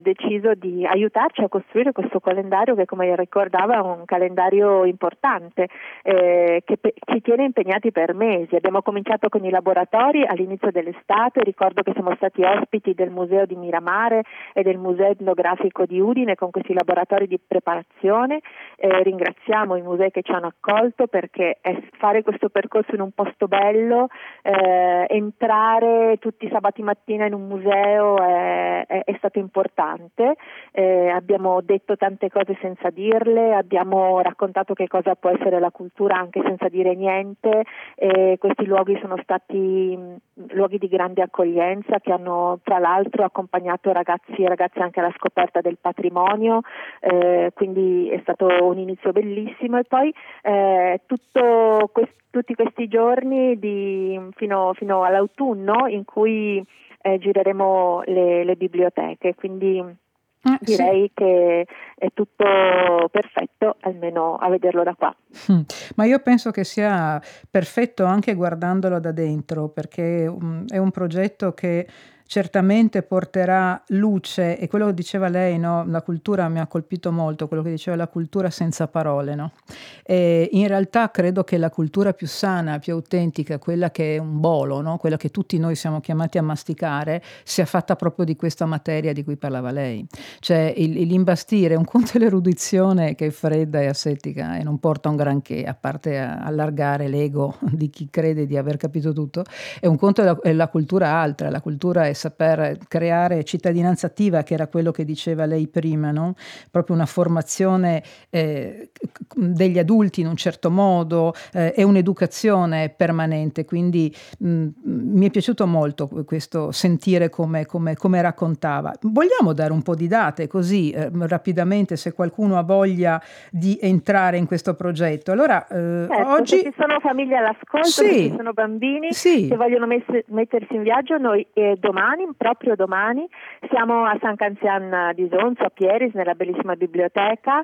deciso di aiutarci a costruire questo calendario che, come ricordava, è un calendario importante ci tiene impegnati per mesi. Abbiamo cominciato con i laboratori all'inizio dell'estate. Ricordo che siamo stati ospiti del Museo di Miramare e del Museo Etnografico di Udine con questi laboratori di preparazione. Ringraziamo i musei che ci hanno accolto, perché fare questo percorso in un posto bello, entrare tutti i sabati mattina in un museo è stato importante. Abbiamo detto tante cose senza dirle, abbiamo raccontato che cosa può essere la cultura anche senza dire niente. Questi luoghi sono stati luoghi di grande accoglienza che hanno tra l'altro accompagnato ragazzi e ragazze anche alla scoperta del patrimonio, quindi è stato un inizio bellissimo. E poi tutti questi giorni fino all'autunno in cui gireremo le biblioteche, quindi direi sì, che è tutto perfetto, almeno a vederlo da qua. Ma io penso che sia perfetto anche guardandolo da dentro, perché è un progetto che certamente porterà luce, e quello che diceva lei, no, la cultura mi ha colpito molto, quello che diceva la cultura senza parole, no? E in realtà credo che la cultura più sana, più autentica, quella che è un bolo, no? Quella che tutti noi siamo chiamati a masticare, sia fatta proprio di questa materia di cui parlava lei. Cioè l'imbastire, un conto è l'erudizione che è fredda e asettica e non porta un granché, a parte allargare l'ego di chi crede di aver capito tutto, e un conto è la cultura altra. La cultura è saper creare cittadinanza attiva, che era quello che diceva lei prima, no? Proprio una formazione degli adulti in un certo modo, è un'educazione permanente, quindi mi è piaciuto molto questo sentire come raccontava. Vogliamo dare un po' di date così rapidamente, se qualcuno ha voglia di entrare in questo progetto. Allora Certo, oggi se ci sono famiglie all'ascolto, se ci sì, sono bambini che sì, vogliono mettersi in viaggio, noi proprio domani, siamo a San Canzian d'Isonzo, a Pieris, nella bellissima biblioteca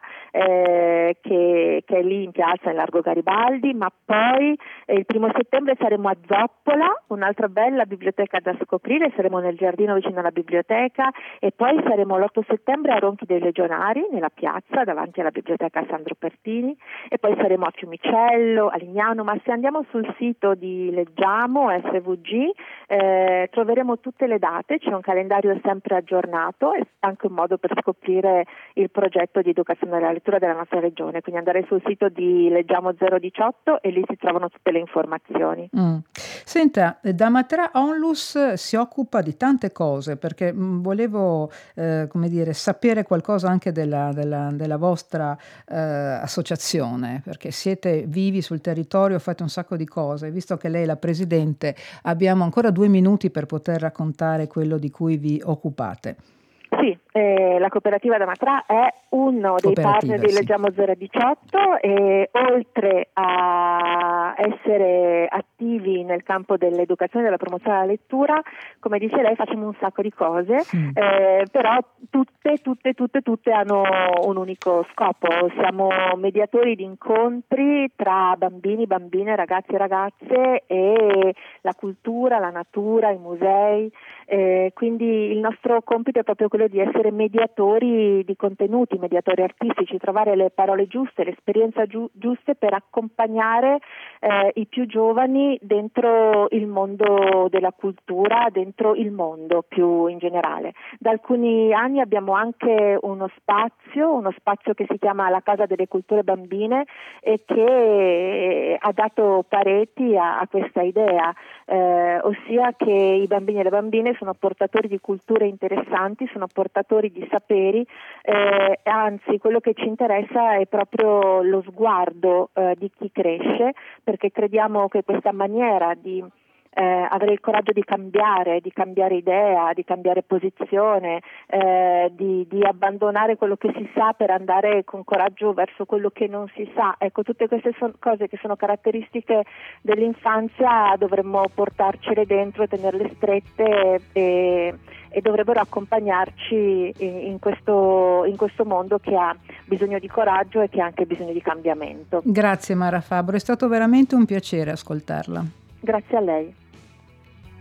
che è lì in piazza, in Largo Garibaldi, ma poi il 1° settembre saremo a Zoppola, un'altra bella biblioteca da scoprire, saremo nel giardino vicino alla biblioteca, e poi saremo l'8 settembre a Ronchi dei Legionari, nella piazza, davanti alla biblioteca Sandro Pertini, e poi saremo a Fiumicello, a Lignano. Ma se andiamo sul sito di Leggiamo SVG troveremo tutte le date, c'è un calendario sempre aggiornato, è anche un modo per scoprire il progetto di educazione alla lettura della nostra regione, quindi andare sul sito di Leggiamo 018 e lì si trovano tutte le informazioni. Senta, Damatra Onlus si occupa di tante cose, perché volevo come dire, sapere qualcosa anche della vostra associazione, perché siete vivi sul territorio, fate un sacco di cose. Visto che lei è la presidente, abbiamo ancora 2 minuti per poter raccontare quello di cui vi occupate. Sì, la cooperativa Damatra è uno dei partner Cooperativa, di sì. Leggiamo 018 e oltre a essere attivi nel campo dell'educazione e della promozione della lettura, come dice lei, facciamo un sacco di cose, però tutte hanno un unico scopo. Siamo mediatori di incontri tra bambini, bambine, ragazzi e ragazze e la cultura, la natura, i musei, quindi il nostro compito è proprio quello di essere mediatori di contenuti, mediatori artistici, trovare le parole giuste, le esperienze giuste per accompagnare i più giovani dentro il mondo della cultura, dentro il mondo più in generale. Da alcuni anni abbiamo anche uno spazio che si chiama la Casa delle Culture Bambine e che ha dato pareti a questa idea, ossia che i bambini e le bambine sono portatori di culture interessanti, sono portatori di saperi, anzi quello che ci interessa è proprio lo sguardo di chi cresce, perché crediamo che questa maniera di avere il coraggio di cambiare idea, di cambiare posizione, di abbandonare quello che si sa per andare con coraggio verso quello che non si sa. Ecco, tutte queste cose che sono caratteristiche dell'infanzia dovremmo portarcele dentro, tenerle strette e dovrebbero accompagnarci in questo mondo che ha bisogno di coraggio e che ha anche bisogno di cambiamento. Grazie Mara Fabbro, è stato veramente un piacere ascoltarla. Grazie a lei.